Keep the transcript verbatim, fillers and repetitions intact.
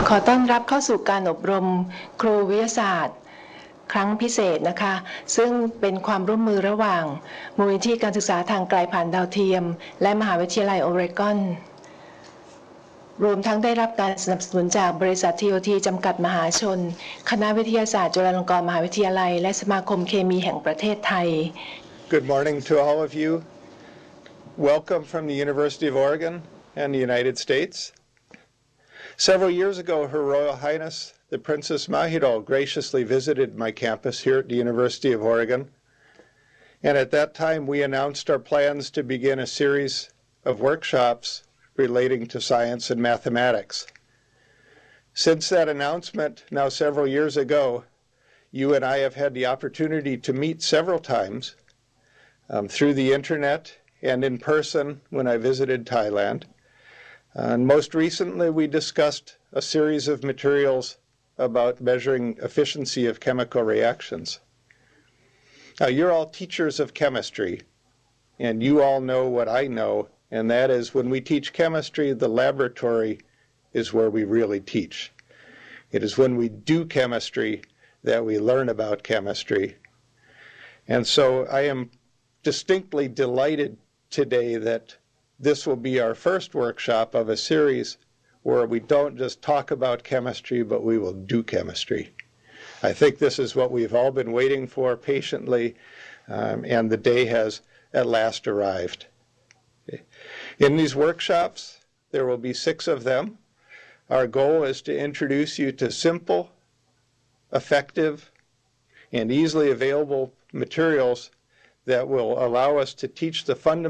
ขอต้อนรับเข้าสู่การอบรมครูวิทยาศาสตร์ครั้งพิเศษนะคะซึ่งเป็นความร่วมมือระหว่างมูลนิธิการศึกษาทางไกลผ่านดาวเทียมและมหาวิทยาลัยโอเรกอนรวมทั้งได้รับการสนับสนุนจากบริษัท ที โอ ที จำกัดมหาชนคณะวิทยาศาสตร์จุฬาลงกรณ์มหาวิทยาลัยและสมาคมเคมีแห่งประเทศไทย Good morning to all of you. Welcome from the University of Oregon and the United States. Several years ago, Her Royal Highness, the Princess Mahidol, graciously visited my campus here at the University of Oregon. And at that time, we announced our plans to begin a series of workshops relating to science and mathematics. Since that announcement, now several years ago, you and I have had the opportunity to meet several times um, through the internet and in person when I visited Thailand. And most recently, we discussed a series of materials about measuring efficiency of chemical reactions. Now, you're all teachers of chemistry, and you all know what I know, and that is when we teach chemistry, the laboratory is where we really teach. It is when we do chemistry that we learn about chemistry. And so I am distinctly delighted today that this will be our first workshop of a series where we don't just talk about chemistry, but we will do chemistry. I think this is what we've all been waiting for patiently, um, and the day has at last arrived. In these workshops, there will be six of them. Our goal is to introduce you to simple, effective, and easily available materials that will allow us to teach the fundamentals